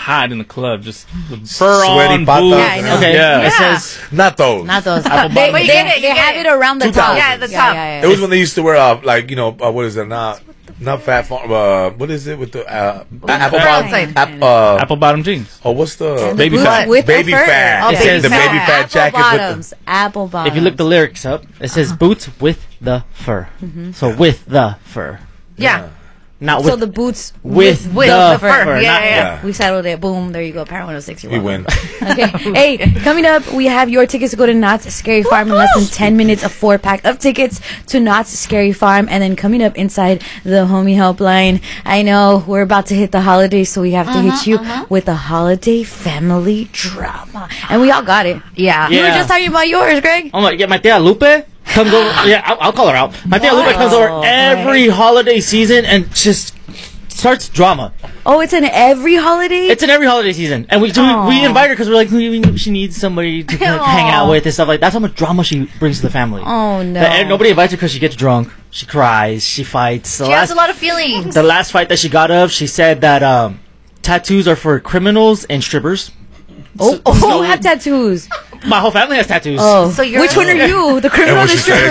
hot in the club, just fur Sweaty on, pata. boots. Yeah, I know. Okay, Yeah. it says Not those. Not those. Apple They, bottom But you they, get it, they you have get it around the top. Yeah, the top. It was when they used to wear like what is it? Not fat farm. What is it with the apple bottom? outside. apple bottom jeans. Oh, what's the Baby Boots fat. with baby the fur. fat? It says- the baby fat apple jacket. bottoms. Apple bottoms. If you look the lyrics up, it says boots with the fur. So with the fur, Yeah. not so with the boots with the fur. fur. Yeah, not- yeah. We settled it. Boom. There you go. Parent 106. We win. Okay. Hey, coming up, we have your tickets to go to Knott's Scary Farm in less than 10 minutes. A 4-pack of tickets to Knott's Scary Farm. And then coming up inside the Homie Helpline, I know we're about to hit the holidays, so we have to hit you with a holiday family drama. And we all got it. Yeah. You were Yeah. just talking about yours, Greg. Oh my! Yeah, my tia Lupe comes over. Yeah, I'll call her out. My tia Lupe comes over every holiday season and just starts drama. Oh, it's in every holiday? It's in every holiday season, and we invite her because we're like she needs somebody to kind of hang out with and stuff like that. That's how much drama she brings to the family. Oh, no. And nobody invites her because she gets drunk, she cries, she fights. She has a lot of feelings. The last fight that she got of, she said that tattoos are for criminals and strippers. Oh, have tattoos. My whole family has tattoos. Oh, So you're- which one are you? The criminal or And the what she said,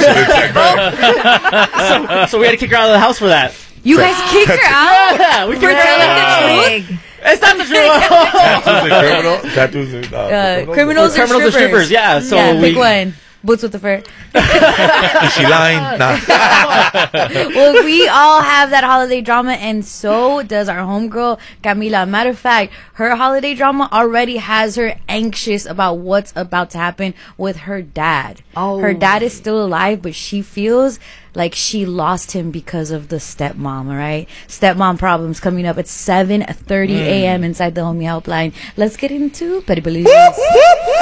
stripper? So we had to kick her out of the house for that. You guys kicked her out? Yeah, we For kicked her telling out. the truth? It's not the truth. Tattoos and Criminals or Criminals or strippers, yeah. So yeah, we pick one. Boots with the fur. Is she lying? Nah. Well, we all have that holiday drama, and so does our homegirl, Camila. Matter of fact, her holiday drama already has her anxious about what's about to happen with her dad. Oh. Her dad is still alive, but she feels like she lost him because of the stepmom, all right? Stepmom problems coming up at 7:30 a.m. inside the Homie Helpline. Let's get into Petty Believers.